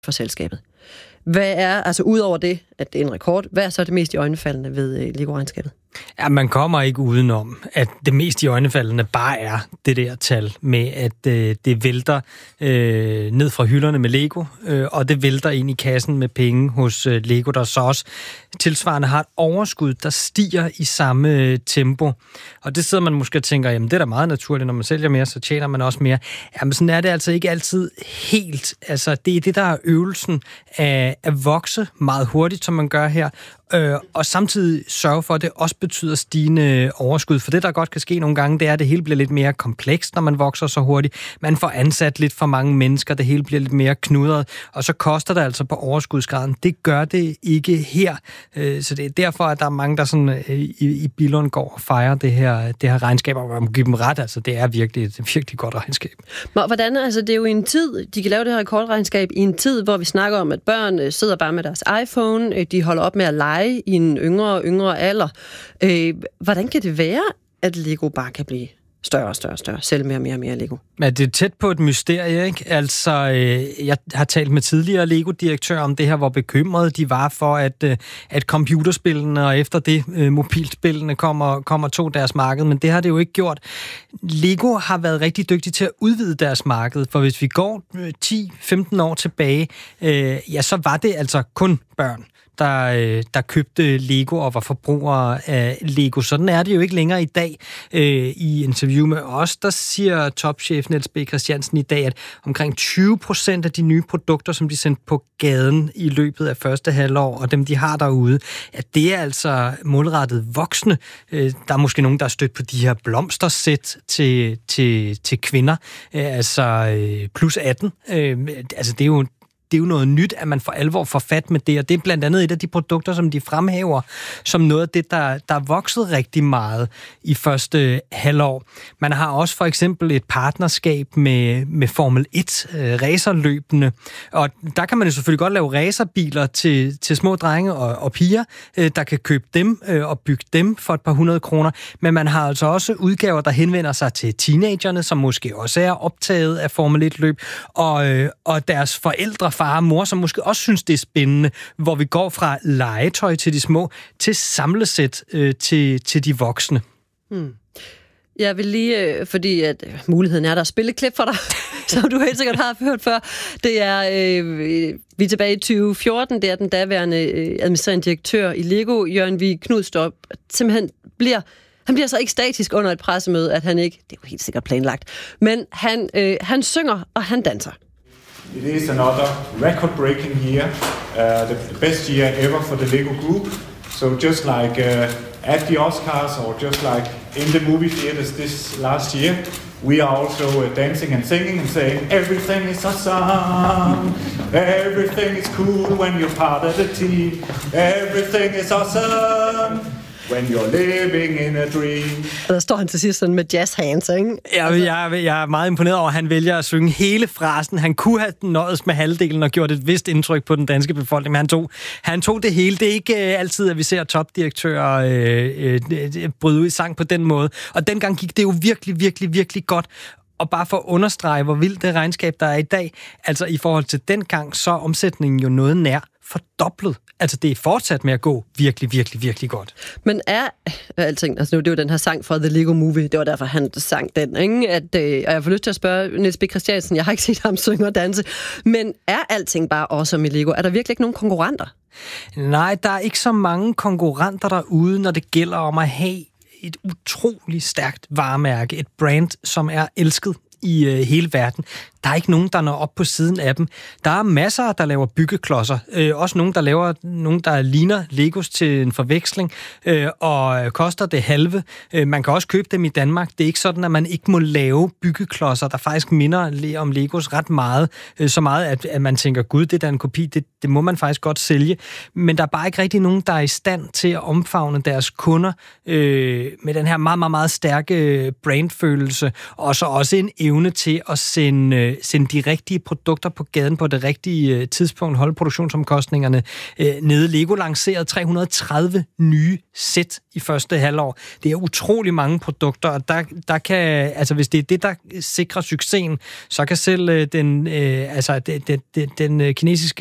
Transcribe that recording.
for selskabet. Hvad er, altså ud over det, at det er en rekord, hvad er så det mest iøjnefaldende ved Lego-regnskabet? Ja, man kommer ikke udenom, at det mest iøjnefaldende bare er det der tal med, at det vælter ned fra hylderne med Lego, og det vælter ind i kassen med penge hos Lego, der så også tilsvarende har et overskud, der stiger i samme tempo. Og det sidder man måske og tænker, jamen det er da meget naturligt, når man sælger mere, så tjener man også mere. Jamen sådan er det altså ikke altid helt. Altså det er det, der er øvelsen af at vokse meget hurtigt, som man gør her, og samtidig sørge for, at det også betyder stigende overskud. For det, der godt kan ske nogle gange, det er, at det hele bliver lidt mere komplekst, når man vokser så hurtigt. Man får ansat lidt for mange mennesker, det hele bliver lidt mere knudret, og så koster det altså på overskudsgraden. Det gør det ikke her. Så det er derfor, at der er mange, der sådan i Billund går og fejrer det her regnskab, og man må give dem ret. Altså, det er virkelig et virkelig godt regnskab. Men hvordan, altså det er jo i en tid, de kan lave det her rekordregnskab i en tid, hvor vi snakker om, at børn sidder bare med deres iPhone, de holder op med at lege i en yngre alder. Hvordan kan det være, at Lego bare kan blive større og større, selv mere og mere Lego? Men det er tæt på et mysterie, ikke? Altså, jeg har talt med tidligere Lego-direktører om det her, hvor bekymrede de var for, at computerspillene og efter det mobilspillene tog deres marked, men det har det jo ikke gjort. Lego har været rigtig dygtig til at udvide deres marked, for hvis vi går 10-15 år tilbage, så var det altså kun børn, der købte Lego og var forbrugere af Lego. Sådan er det jo ikke længere i dag. I interview med os, der siger topchef Niels B. Christiansen i dag, at omkring 20% af de nye produkter, som de sendte på gaden i løbet af første halvår, og dem, de har derude, at det er altså målrettet voksne. Der er måske nogen, der er stødt på de her blomstersæt til kvinder, altså plus 18. Altså det er jo noget nyt, at man for alvor får fat med det, og det er blandt andet et af de produkter, som de fremhæver, som noget af det, der er vokset rigtig meget i første halvår. Man har også for eksempel et partnerskab med Formel 1, racerløbene, og der kan man jo selvfølgelig godt lave racerbiler til små drenge og piger, der kan købe dem og bygge dem for et par 100 kroner, men man har altså også udgaver, der henvender sig til teenagerne, som måske også er optaget af Formel 1-løb, og deres forældre, far og mor, som måske også synes, det er spændende, hvor vi går fra legetøj til de små, til samlesæt til de voksne. Jeg vil lige, fordi at muligheden er der at spille et klip for dig, som du helt sikkert har hørt før. Det er, vi er tilbage i 2014, det er den daværende administrerende direktør i Lego, Jørgen Vig Knudstorp, simpelthen han bliver så ekstatisk under et pressemøde, at han ikke, det er jo helt sikkert planlagt, men han synger, og han danser. It is another record-breaking year, the best year ever for the Lego Group. So just like at the Oscars or just like in the movie theaters this last year, we are also dancing and singing and saying, everything is awesome, everything is cool when you're part of the team, everything is awesome. When you're living in a dream. Og der står han til sidst sådan med jazz hands, ikke? Jeg er meget imponeret over, at han vælger at synge hele frasen. Han kunne have nøjes med halvdelen og gjort et vist indtryk på den danske befolkning, men han tog det hele. Det er ikke altid, at vi ser topdirektører bryde ud i sang på den måde. Og dengang gik det jo virkelig, virkelig, virkelig godt. Og bare for at understrege, hvor vildt det regnskab, der er i dag, altså i forhold til dengang, så er omsætningen jo noget nær fordoblet. Altså, det er fortsat med at gå virkelig, virkelig, virkelig godt. Men alting, altså det var den her sang fra The Lego Movie, det var derfor, han sang den, ikke? Og jeg får lyst til at spørge Niels B. Christiansen, jeg har ikke set ham synge og danse, men er alting bare awesome i Lego? Er der virkelig ikke nogen konkurrenter? Nej, der er ikke så mange konkurrenter derude, når det gælder om at have et utroligt stærkt varemærke, et brand, som er elsket i hele verden. Der er ikke nogen, der når op på siden af dem. Der er masser, der laver byggeklodser. Også nogen, der laver nogen, der ligner Legos til en forveksling, og koster det halve. Man kan også købe dem i Danmark. Det er ikke sådan, at man ikke må lave byggeklodser, der faktisk minder om Legos ret meget. Så meget, at man tænker, gud, det er da en kopi. Det må man faktisk godt sælge. Men der er bare ikke rigtig nogen, der er i stand til at omfavne deres kunder med den her meget, meget, meget stærke brandfølelse, og så også en evne til at sende sende de rigtige produkter på gaden på det rigtige tidspunkt, holde produktionsomkostningerne nede. Lego lancerede 330 nye sæt i første halvår. Det er utrolig mange produkter, og der kan, altså hvis det er det, der sikrer succesen, så kan selv den kinesiske